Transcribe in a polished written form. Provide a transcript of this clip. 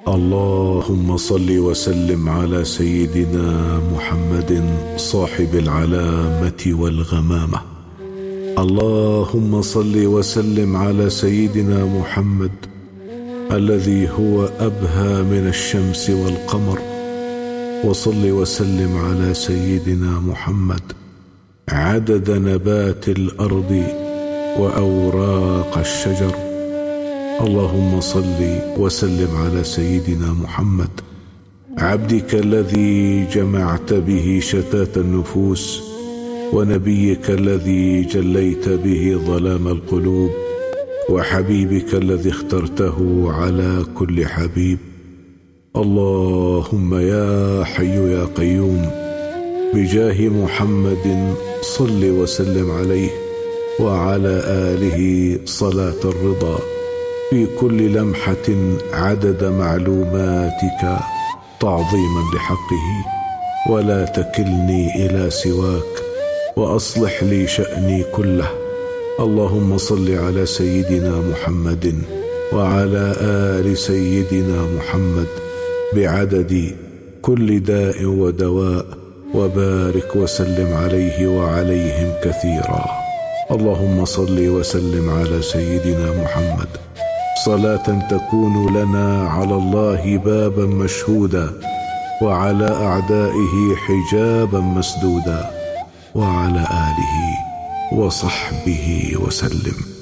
اللهم صل وسلم على سيدنا محمد صاحب العلامة والغمامة. اللهم صل وسلم على سيدنا محمد الذي هو أبهى من الشمس والقمر. وصل وسلم على سيدنا محمد عدد نبات الأرض وأوراق الشجر. اللهم صل وسلم على سيدنا محمد عبدك الذي جمعت به شتات النفوس، ونبيك الذي جليت به ظلام القلوب، وحبيبك الذي اخترته على كل حبيب. اللهم يا حي يا قيوم، بجاه محمد صل وسلم عليه وعلى آله صلاة الرضا في كل لمحة عدد معلوماتك تعظيما لحقه. ولا تكلني إلى سواك، وأصلح لي شأني كله. اللهم صل على سيدنا محمد وعلى آل سيدنا محمد بعدد كل داء ودواء، وبارك وسلم عليه وعليهم كثيرا. اللهم صل وسلم على سيدنا محمد صلاة تكون لنا على الله بابا مشهودا، وعلى أعدائه حجابا مسدودا، وعلى آله وصحبه وسلم.